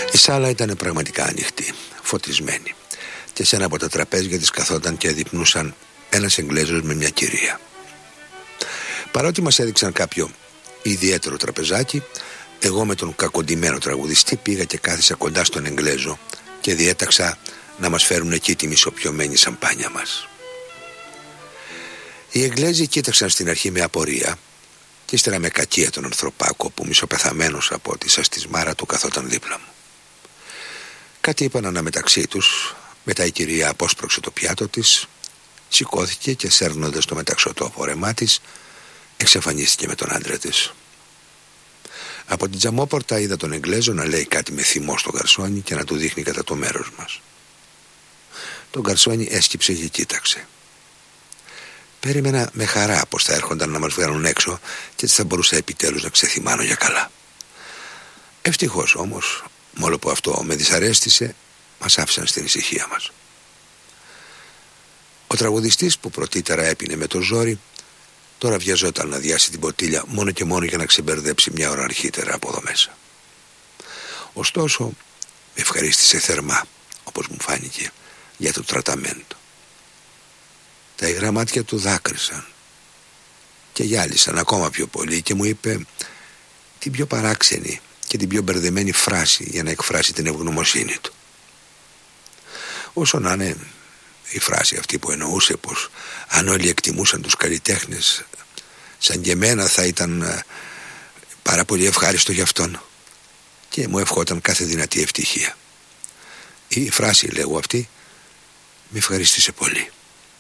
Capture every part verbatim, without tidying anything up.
Η σάλα ήταν πραγματικά ανοιχτή, φωτισμένη, και σε ένα από τα τραπέζια της καθόταν και δείπνουσαν ένας Εγγλέζος με μια κυρία. Παρότι μας έδειξαν κάποιο ιδιαίτερο τραπεζάκι, εγώ με τον κακοντημένο τραγουδιστή πήγα και κάθισα κοντά στον Εγγλέζο και διέταξα να μας φέρουν εκεί τη μισοπιωμένη σαμπάνια μας. Οι Εγγλέζοι κοίταξαν στην αρχή με απορία και ύστερα με κακία τον ανθρωπάκο που μισοπεθαμένος από τη σαστισμάρα του καθόταν δίπλα μου. Κάτι είπαν αναμεταξύ τους, μετά η κυρία απόσπρωξε το πιάτο της, σηκώθηκε και σέρνοντας το μεταξωτό φόρεμά της εξαφανίστηκε με τον άντρα της. Από την τζαμόπορτα είδα τον Εγγλέζο να λέει κάτι με θυμό στο γκαρσόνι και να του δείχνει κατά το μέρος μας. Το γκαρσόνι έσκυψε και κοίταξε. Περίμενα με χαρά πως θα έρχονταν να μας βγάλουν έξω και έτσι θα μπορούσα επιτέλους να ξεθυμάνω για καλά. Ευτυχώς όμως, μόλο που αυτό με δυσαρέστησε, μας άφησαν στην ησυχία μας. Ο τραγουδιστής που πρωτήτερα έπινε με το ζόρι τώρα βιαζόταν να διάσει την ποτήλια μόνο και μόνο για να ξεμπερδέψει μια ώρα αρχίτερα από εδώ μέσα. Ωστόσο με ευχαρίστησε θερμά, όπως μου φάνηκε, για το τραταμέντο. Τα υγρά μάτια του δάκρυσαν και γυάλισαν ακόμα πιο πολύ και μου είπε την πιο παράξενη και την πιο μπερδεμένη φράση για να εκφράσει την ευγνωμοσύνη του. Όσο να είναι η φράση αυτή που εννοούσε πως αν όλοι εκτιμούσαν τους καλλιτέχνες σαν και εμένα θα ήταν πάρα πολύ ευχάριστο για αυτόν και μου ευχόταν κάθε δυνατή ευτυχία. Η φράση, λέγω, αυτή με ευχαρίστησε πολύ.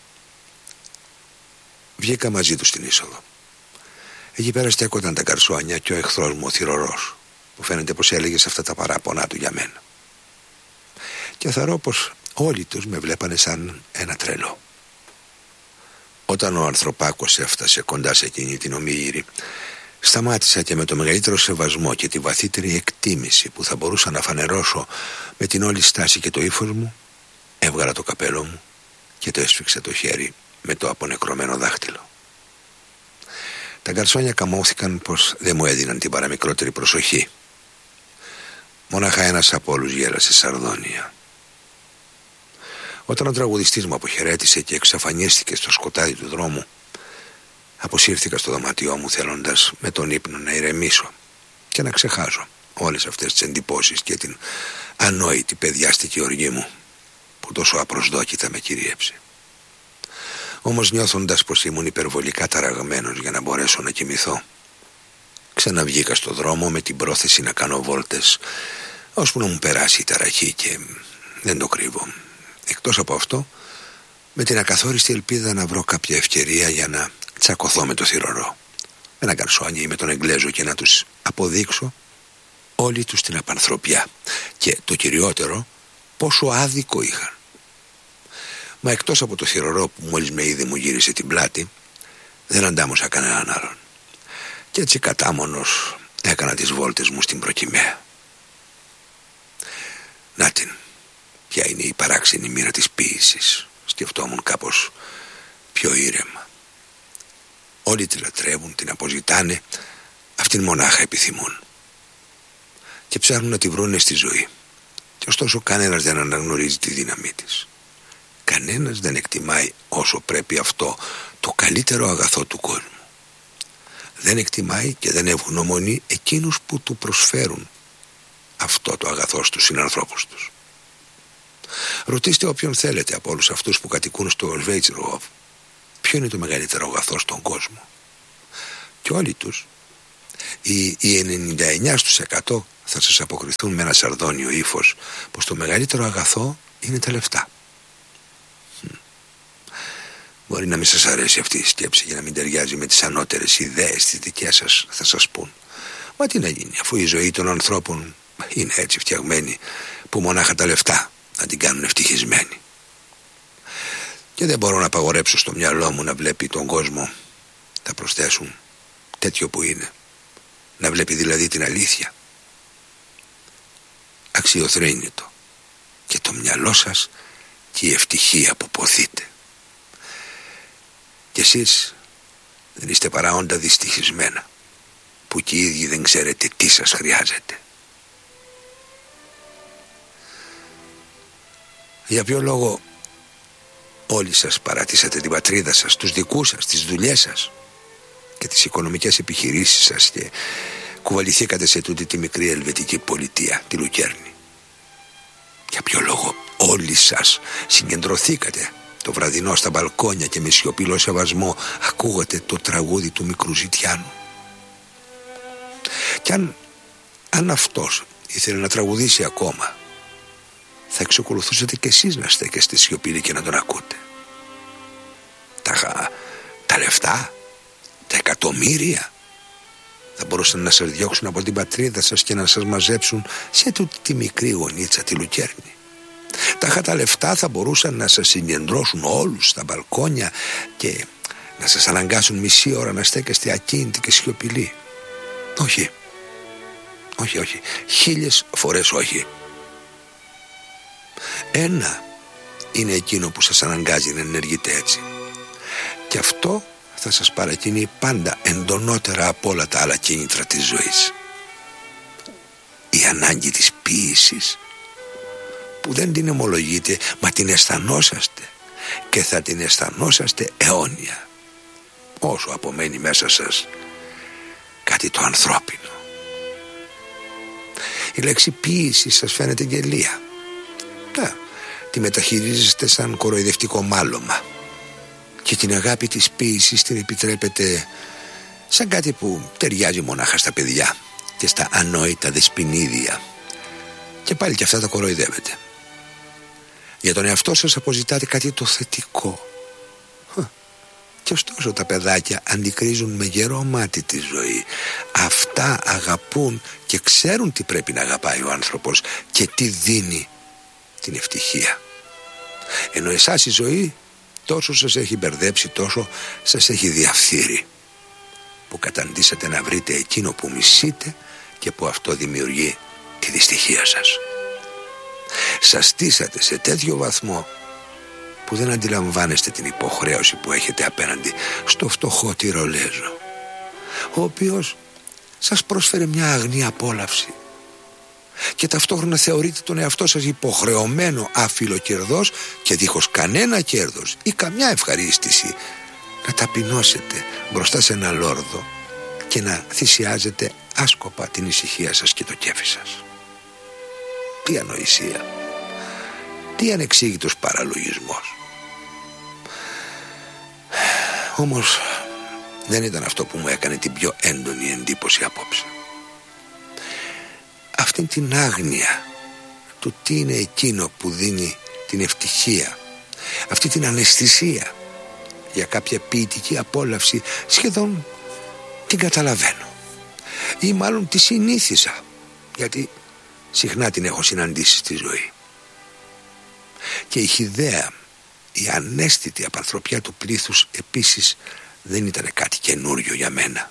Βγήκα μαζί του στην είσοδο. Εκεί πέρα στέκονταν τα γκαρσόνια και ο εχθρός μου ο θυρωρός, που φαίνεται πως έλεγε σε αυτά τα παράπονά του για μένα. Και θαρώ πως όλοι τους με βλέπανε σαν ένα τρελό. Όταν ο ανθρωπάκος έφτασε κοντά σε εκείνη την ομίγυρη, σταμάτησα και με το μεγαλύτερο σεβασμό και τη βαθύτερη εκτίμηση που θα μπορούσα να φανερώσω με την όλη στάση και το ύφος μου, έβγαλα το καπέλο μου και το έσφιξα το χέρι με το απονεκρωμένο δάχτυλο. Τα γκαρσόνια καμώθηκαν πως δεν μου έδιναν την παραμικρότερη προσοχή. Μόναχα ένας από όλους γέλασε σαρδόνια. Όταν ο τραγουδιστής μου αποχαιρέτησε και εξαφανίστηκε στο σκοτάδι του δρόμου, αποσύρθηκα στο δωμάτιό μου θέλοντας με τον ύπνο να ηρεμήσω και να ξεχάσω όλες αυτές τις εντυπώσεις και την ανόητη παιδιάστικη οργή μου που τόσο απροσδόκητα με κυρίεψε. Όμως νιώθοντας πως ήμουν υπερβολικά ταραγμένος για να μπορέσω να κοιμηθώ, ξαναβγήκα στο δρόμο με την πρόθεση να κάνω βόλτες ώσπου να μου περάσει η ταραχή και δεν το κρύβω. Εκτός από αυτό, με την ακαθόριστη ελπίδα να βρω κάποια ευκαιρία για να τσακωθώ με το θυρωρό, με ένα γκαρσόνι ή με τον Εγγλέζο και να τους αποδείξω όλοι τους την απανθρωπιά και το κυριότερο πόσο άδικο είχαν. Μα εκτός από το θυρωρό που μόλις με είδε μου γύρισε την πλάτη, δεν αντάμωσα κανέναν άλλον. Και έτσι κατάμονος έκανα τις βόλτες μου στην προκυμαία. Να την, ποια είναι η παράξενη μοίρα της ποίησης, σκεφτόμουν κάπως πιο ήρεμα. Όλοι τη λατρεύουν, την αποζητάνε, αυτήν μονάχα επιθυμούν και ψάχνουν να τη βρούνε στη ζωή. Και ωστόσο κανένας δεν αναγνωρίζει τη δύναμή της. Κανένας δεν εκτιμάει όσο πρέπει αυτό το καλύτερο αγαθό του κόσμου. Δεν εκτιμάει και δεν ευγνωμονεί εκείνους που του προσφέρουν αυτό το αγαθό στους συνανθρώπους τους. Ρωτήστε όποιον θέλετε από όλους αυτούς που κατοικούν στο Σβέιτσροφ ποιο είναι το μεγαλύτερο αγαθό στον κόσμο. Και όλοι τους, οι, οι ενενήντα εννιά τοις εκατό θα σας αποκριθούν με ένα σαρδόνιο ύφος πως το μεγαλύτερο αγαθό είναι τα λεφτά. Μπορεί να μην σας αρέσει αυτή η σκέψη για να μην ταιριάζει με τις ανώτερες ιδέες τις δικές σας, θα σας πούν. Μα τι να γίνει, αφού η ζωή των ανθρώπων είναι έτσι φτιαγμένη που μονάχα τα λεφτά να την κάνουν ευτυχισμένη. Και δεν μπορώ να απαγορέψω στο μυαλό μου να βλέπει τον κόσμο, θα προσθέσουν, τέτοιο που είναι. Να βλέπει δηλαδή την αλήθεια. Αξιοθρήνητο. Και το μυαλό σας και η ευτυχία που ποθείτε. Και εσείς δεν είστε παρά όντα δυστυχισμένα που και οι ίδιοι δεν ξέρετε τι σας χρειάζεται. Για ποιο λόγο όλοι σας παρατήσατε την πατρίδα σας, τους δικούς σας, τις δουλειές σας και τις οικονομικές επιχειρήσεις σας και κουβαληθήκατε σε τούτη τη μικρή ελβετική πολιτεία, τη Λουκέρνη? Για ποιο λόγο όλοι σας συγκεντρωθήκατε το βραδινό στα μπαλκόνια και με σιωπηλό σεβασμό ακούγατε το τραγούδι του μικρού Ζητιάνου? Κι αν, αν αυτός ήθελε να τραγουδήσει ακόμα, θα εξακολουθούσατε κι εσείς να στέκεστε σιωπηλοί και να τον ακούτε. Τα, τα λεφτά, τα εκατομμύρια θα μπορούσαν να σας διώξουν από την πατρίδα σας και να σας μαζέψουν σε τούτη τη μικρή γωνίτσα, τη Λουκέρνη. Τα τα λεφτά θα μπορούσαν να σας συγκεντρώσουν όλους στα μπαλκόνια και να σας αναγκάσουν μισή ώρα να στέκεστε ακίνητοι και σιωπηλοί. Όχι, όχι, όχι, χίλιες φορές όχι. Ένα είναι εκείνο που σας αναγκάζει να ενεργείτε έτσι, και αυτό θα σας παρακινεί πάντα εντονότερα από όλα τα άλλα κίνητρα της ζωής: η ανάγκη της ποίησης, που δεν την ομολογείτε, μα την αισθανόσαστε και θα την αισθανόσαστε αιώνια, όσο απομένει μέσα σας κάτι το ανθρώπινο. Η λέξη ποίηση σας φαίνεται γελία. Ναι, τη μεταχειρίζεστε σαν κοροϊδευτικό μάλωμα και την αγάπη της ποίησης την επιτρέπετε σαν κάτι που ταιριάζει μονάχα στα παιδιά και στα ανόητα δεσποινίδια, και πάλι και αυτά τα κοροϊδεύετε. Για τον εαυτό σας αποζητάτε κάτι το θετικό, και ωστόσο τα παιδάκια αντικρίζουν με γερό μάτι τη ζωή. Αυτά αγαπούν και ξέρουν τι πρέπει να αγαπάει ο άνθρωπος και τι δίνει την ευτυχία. Ενώ εσάς η ζωή τόσο σας έχει μπερδέψει, τόσο σας έχει διαφθείρει, που καταντήσατε να βρείτε εκείνο που μισείτε και που αυτό δημιουργεί τη δυστυχία σας. Σας στήσατε σε τέτοιο βαθμό που δεν αντιλαμβάνεστε την υποχρέωση που έχετε απέναντι στο φτωχό Τυρολέζο, ο οποίος σας πρόσφερε μια αγνή απόλαυση, και ταυτόχρονα θεωρείτε τον εαυτό σας υποχρεωμένο αφιλοκερδός και δίχως κανένα κέρδος ή καμιά ευχαρίστηση να ταπεινώσετε μπροστά σε ένα λόρδο και να θυσιάζετε άσκοπα την ησυχία σας και το κέφι σας. Τι ανοησία, τι ανεξήγητος παραλογισμός. Όμως δεν ήταν αυτό που μου έκανε την πιο έντονη εντύπωση απόψε. Αυτή την άγνοια του τι είναι εκείνο που δίνει την ευτυχία, αυτή την αναισθησία για κάποια ποιητική απόλαυση, σχεδόν την καταλαβαίνω, ή μάλλον τη συνήθισα, γιατί συχνά την έχω συναντήσει στη ζωή. Και η χυδαία, η ανέστητη απανθρωπιά του πλήθους επίσης δεν ήταν κάτι καινούριο για μένα.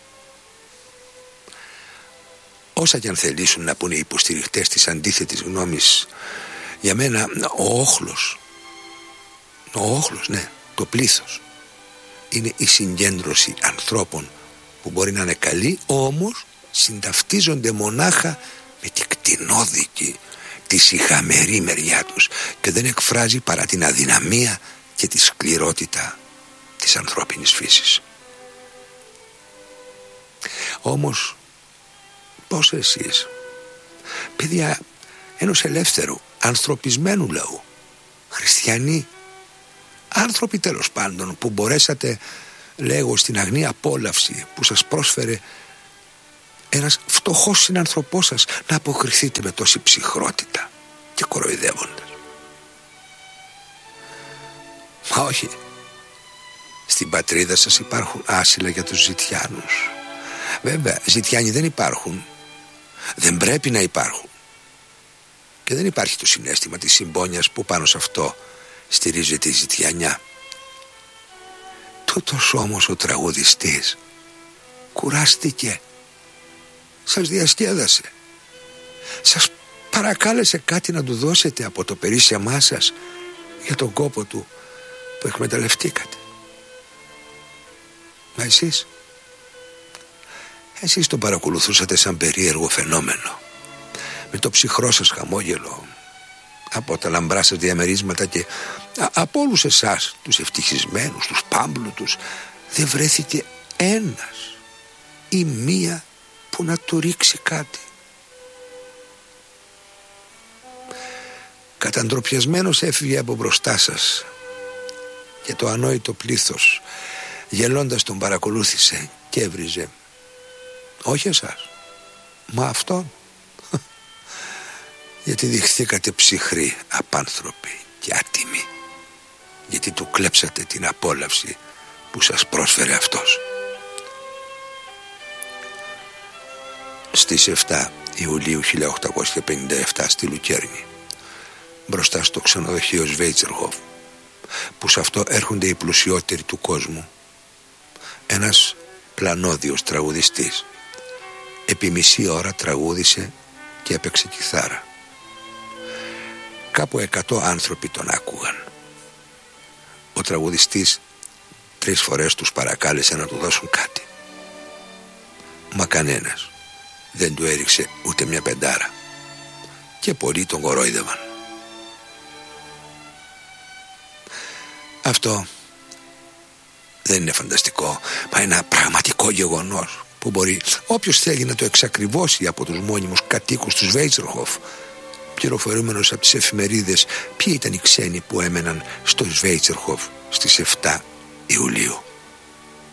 Όσα κι αν θελήσουν να πούνε οι υποστηριχτές της αντίθετης γνώμης, για μένα ο όχλος, ο όχλος, ναι, το πλήθος, είναι η συγκέντρωση ανθρώπων που μπορεί να είναι καλοί, όμως συνταυτίζονται μονάχα με τη κτηνόδικη, τη σιχαμερή μεριά τους, και δεν εκφράζει παρά την αδυναμία και τη σκληρότητα της ανθρώπινης φύσης. Όμως πώς εσείς, παιδιά ενός ελεύθερου, ανθρωπισμένου λαού, χριστιανοί, άνθρωποι τέλος πάντων, που μπορέσατε, λέγω, στην αγνή απόλαυση που σας πρόσφερε ένας φτωχός συνανθρωπός σας, να αποκριθείτε με τόση ψυχρότητα και κοροϊδεύοντας? Μα όχι, στην πατρίδα σας υπάρχουν άσυλα για τους Ζητιάνους. Βέβαια, Ζητιάνοι δεν υπάρχουν, δεν πρέπει να υπάρχουν, και δεν υπάρχει το συναίσθημα της συμπόνιας που πάνω σε αυτό στηρίζεται η Ζητιανιά. Τούτος όμως ο τραγουδιστής κουράστηκε, σας διασκέδασε, σας παρακάλεσε κάτι να του δώσετε από το περίσσεμά σας για τον κόπο του που εκμεταλλευτήκατε. Μα εσείς Εσείς τον παρακολουθούσατε σαν περίεργο φαινόμενο, με το ψυχρό σας χαμόγελο, από τα λαμπρά σας διαμερίσματα και από όλους εσάς τους ευτυχισμένους, τους πάμπλουτους, δεν βρέθηκε ένας ή μία που να του ρίξει κάτι. Καταντροπιασμένος έφυγε από μπροστά σας και το ανόητο πλήθος γελώντας τον παρακολούθησε και έβριζε. Όχι εσάς, μα αυτόν. Γιατί δειχθήκατε ψυχροί, απάνθρωποι και άτιμοι, γιατί του κλέψατε την απόλαυση που σας πρόσφερε αυτός. Στις εφτά Ιουλίου χίλια οκτακόσια πενήντα επτά στη Λουκέρνη, μπροστά στο ξενοδοχείο Σβέιτσερχοφ, που σε αυτό έρχονται οι πλουσιότεροι του κόσμου, ένας πλανόδιος τραγουδιστής επί μισή ώρα τραγούδισε και έπαιξε κιθάρα. Κάπου εκατό άνθρωποι τον άκουγαν. Ο τραγουδιστής τρεις φορές τους παρακάλεσε να του δώσουν κάτι, μα κανένας δεν του έριξε ούτε μια πεντάρα και πολλοί τον κορόιδευαν. Αυτό δεν είναι φανταστικό, μα ένα πραγματικό γεγονός που μπορεί όποιος θέλει να το εξακριβώσει από τους μόνιμους κατοίκους του Σβέιτσερχοφ, πληροφορούμενος από τις εφημερίδες ποιοι ήταν οι ξένοι που έμεναν στο Σβέιτσερχοφ στις εφτά Ιουλίου.